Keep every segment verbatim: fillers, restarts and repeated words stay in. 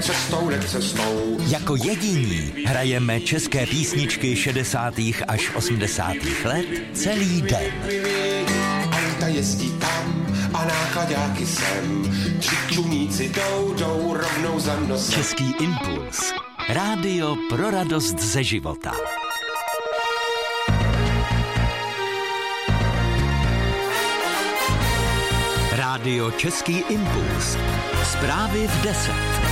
Cestou, necestou. Jako jediní hrajeme české písničky šedesátých až osmdesátých let celý den. Auta jezdí tam a nákladáky sem. Tři čumíci jdou, jdou rovnou za nosem. Český impuls. Rádio pro radost ze života. Rádio Český impuls. Zprávy v deset.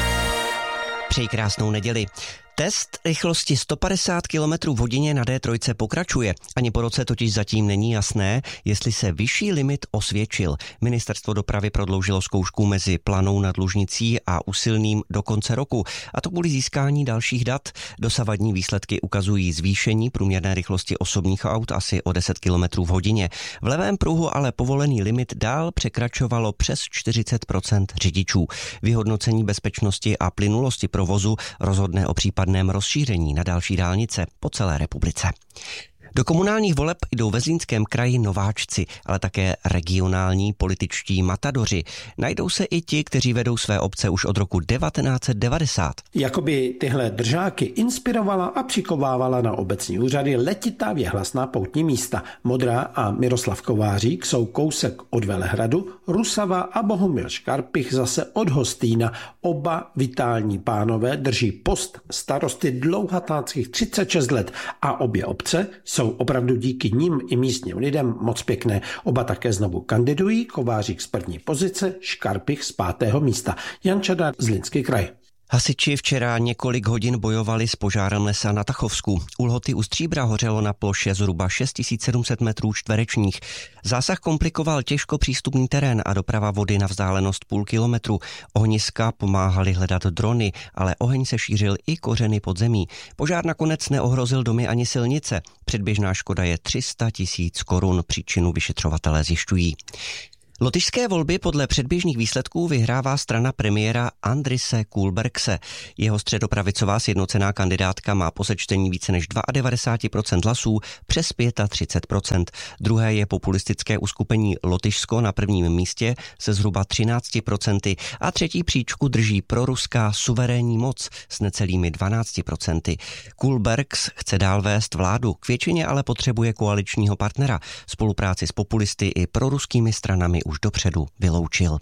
Přeji krásnou neděli. Test rychlosti sto padesát kilometrů v hodině na D tři pokračuje. Ani po roce totiž zatím není jasné, jestli se vyšší limit osvědčil. Ministerstvo dopravy prodloužilo zkoušku mezi Planou nad Lužnicí a Usilným do konce roku. A to kvůli získání dalších dat. Dosavadní výsledky ukazují zvýšení průměrné rychlosti osobních aut asi o deset kilometrů v hodině. V levém pruhu ale povolený limit dál překračovalo přes čtyřicet procent řidičů. Vyhodnocení bezpečnosti a plynulosti provozu rozhodne o případném rozšíření na další dálnice po celé republice. Do komunálních voleb jdou ve Zlínském kraji nováčci, ale také regionální političtí matadoři. Najdou se i ti, kteří vedou své obce už od roku devatenáct set devadesát. Jakoby tyhle držáky inspirovala a přikovávala na obecní úřady letitá věhlasná poutní místa. Modrá a Miroslav Kovářík jsou kousek od Velehradu, Rusava a Bohumil Škarpich zase od Hostýna. Oba vitální pánové drží post starosty dlouhatáckých třicet šest let a obě obce jsou opravdu díky nim i místním lidem moc pěkné. Oba také znovu kandidují, Kovářík z první pozice, Škarpich z pátého místa. Jan Čadar, Zlínský kraj. Hasiči včera několik hodin bojovali s požárem lesa na Tachovsku. U Lhoty u Stříbra hořelo na ploše zhruba šest tisíc sedm set metrů čtverečních. Zásah komplikoval těžko přístupný terén a doprava vody na vzdálenost půl kilometru. Ohniska pomáhali hledat drony, ale oheň se šířil i kořeny pod zemí. Požár nakonec neohrozil domy ani silnice. Předběžná škoda je tři sta tisíc korun, příčinu vyšetřovatelé zjišťují. Lotyšské volby podle předběžných výsledků vyhrává strana premiéra Andrise Kulbergse. Jeho středopravicová sjednocená kandidátka má po sečtení více než devadesát dva procent hlasů přes třicet pět procent. Druhé je populistické uskupení Lotyšsko na prvním místě se zhruba třináct procent a třetí příčku drží proruská suverénní moc s necelými dvanáct procent. Kulbergs chce dál vést vládu, k většině ale potřebuje koaličního partnera. Spolupráci s populisty i proruskými stranami už dopředu vyloučil.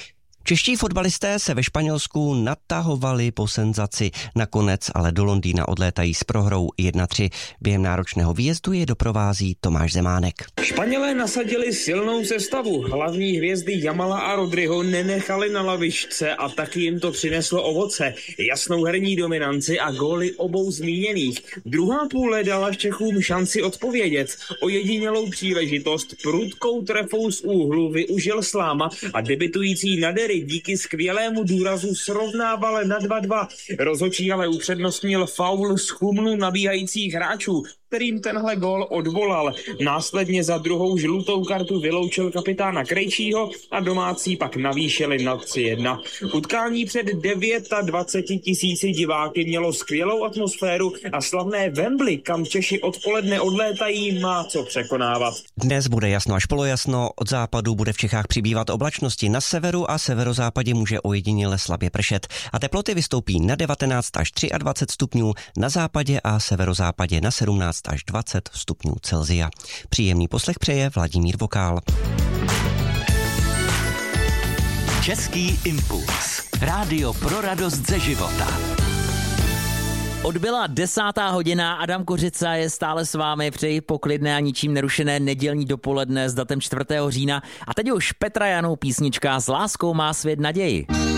Čeští fotbalisté se ve Španělsku natahovali po senzaci. Nakonec ale do Londýna odlétají s prohrou jedna tři. Během náročného výjezdu je doprovází Tomáš Zemánek. Španělé nasadili silnou sestavu. Hlavní hvězdy Jamala a Rodriho nenechali na lavičce a taky jim to přineslo ovoce. Jasnou herní dominanci a góly obou zmíněných. Druhá půle dala Čechům šanci odpovědět. Ojedinělou příležitost prudkou trefou z úhlu využil Sláma a debitující Nadery díky skvělému důrazu srovnával na dva dva. Rozhodčí ale upřednostnil faul z chumlu nabíhajících hráčů, kterým tenhle gól odvolal. Následně za druhou žlutou kartu vyloučil kapitána Krejčího a domácí pak navýšili na tři jedna. Utkání před dvacet devět tisíci diváky mělo skvělou atmosféru a slavné Wembley, kam Češi odpoledne odlétají, má co překonávat. Dnes bude jasno až polojasno, od západu bude v Čechách přibývat oblačnosti, na severu a severozápadě může ojediněle slabě pršet a teploty vystoupí na devatenáct až dvacet tři stupňů, na západě a severozápadě na sedmnáct až dvacet stupňů Celsia. Příjemný poslech přeje Vladimír Vokál. Český impuls. Rádio pro radost ze života. Odbyla desátá hodina, Adam Kořica je stále s vámi, přeji poklidné a ničím nerušené nedělní dopoledne s datem čtvrtého října a teď už Petra Janů písnička S láskou má svět naději.